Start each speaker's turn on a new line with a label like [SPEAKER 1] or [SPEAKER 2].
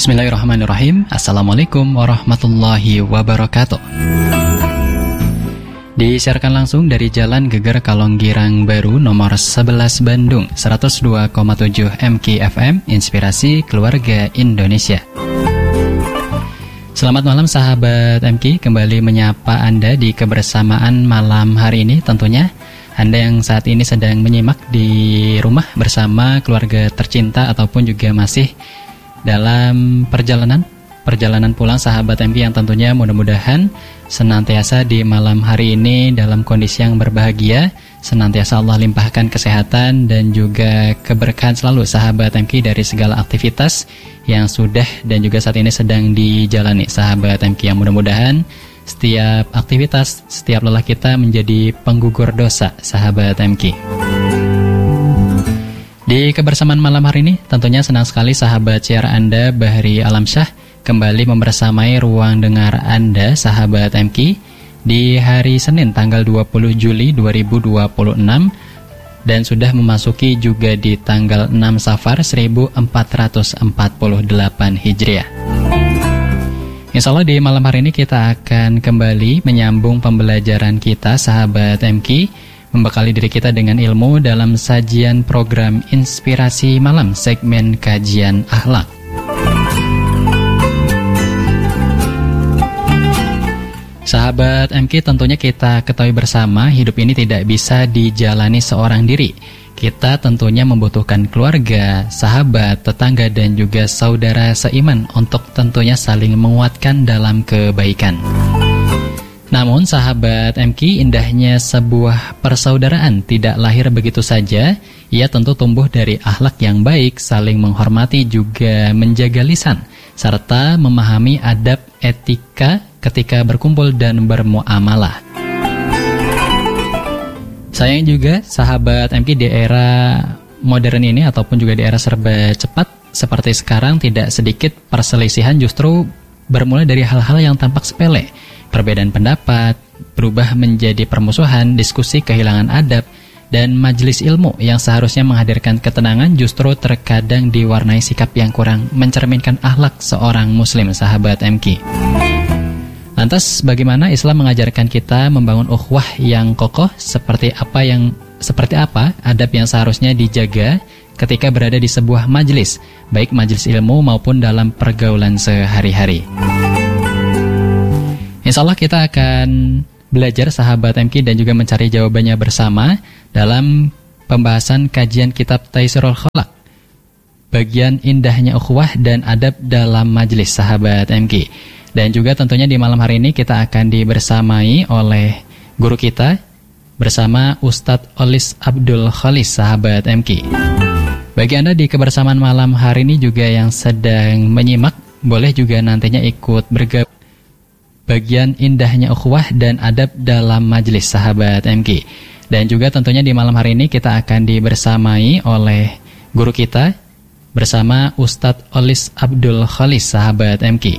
[SPEAKER 1] Bismillahirrahmanirrahim. Assalamualaikum warahmatullahi wabarakatuh. Disiarkan langsung dari Jalan Geger Kalonggirang Baru nomor 11 Bandung 102,7 MKFM Inspirasi Keluarga Indonesia. Selamat malam sahabat MK, kembali menyapa Anda di kebersamaan malam hari ini. Tentunya Anda yang saat ini sedang menyimak di rumah bersama keluarga tercinta ataupun juga masih dalam perjalanan pulang sahabat MK, yang tentunya mudah-mudahan senantiasa di malam hari ini dalam kondisi yang berbahagia, senantiasa Allah limpahkan kesehatan dan juga keberkahan selalu sahabat MK dari segala aktivitas yang sudah dan juga saat ini sedang dijalani sahabat MK, yang mudah-mudahan setiap aktivitas, setiap lelah kita menjadi penggugur dosa sahabat MK. Di kebersamaan malam hari ini tentunya senang sekali sahabat siar Anda Bahri Alamsyah kembali membersamai ruang dengar Anda sahabat MK di hari Senin tanggal 20 Juli 2026 dan sudah memasuki juga di tanggal 6 Safar 1448 Hijriah. Insya Allah di malam hari ini kita akan kembali menyambung pembelajaran kita sahabat MK, membekali diri kita dengan ilmu dalam sajian program Inspirasi Malam segmen kajian akhlak. Sahabat MK, tentunya kita ketahui bersama hidup ini tidak bisa dijalani seorang diri. Kita tentunya membutuhkan keluarga, sahabat, tetangga dan juga saudara seiman untuk tentunya saling menguatkan dalam kebaikan. Namun sahabat MK, indahnya sebuah persaudaraan tidak lahir begitu saja. Ia tentu tumbuh dari akhlak yang baik, saling menghormati juga menjaga lisan, serta memahami adab etika ketika berkumpul dan bermuamalah. Sayang juga sahabat MK, di era modern ini ataupun juga di era serba cepat seperti sekarang, tidak sedikit perselisihan justru bermula dari hal-hal yang tampak sepele. Perbedaan pendapat berubah menjadi permusuhan, diskusi kehilangan adab, dan majelis ilmu yang seharusnya menghadirkan ketenangan justru terkadang diwarnai sikap yang kurang mencerminkan akhlak seorang muslim sahabat MK. Lantas bagaimana Islam mengajarkan kita membangun ukhuwah yang kokoh? Seperti apa adab yang seharusnya dijaga ketika berada di sebuah majelis, baik majelis ilmu maupun dalam pergaulan sehari-hari? Insya Allah kita akan belajar sahabat MK dan juga mencari jawabannya bersama dalam pembahasan kajian kitab Taisirul Khalaq, bagian indahnya ukhuwah dan adab dalam majelis sahabat MK. Dan juga tentunya di malam hari ini kita akan dibersamai oleh guru kita bersama Ustadz Olis Abdul Khalis sahabat MK. Bagi Anda di kebersamaan malam hari ini juga yang sedang menyimak, boleh juga nantinya ikut bergabung bagian indahnya ukhuwah dan adab dalam majelis sahabat MK. Dan juga tentunya di malam hari ini kita akan dibersamai oleh guru kita bersama Ustadz Olis Abdul Khalis sahabat MK.